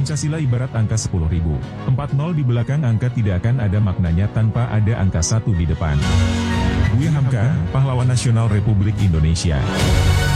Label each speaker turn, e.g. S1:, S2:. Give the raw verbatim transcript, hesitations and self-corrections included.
S1: Pancasila ibarat angka sepuluh ribu. Empat nol di belakang angka tidak akan ada maknanya tanpa ada angka satu di depan. Buya Hamka, pahlawan nasional Republik Indonesia.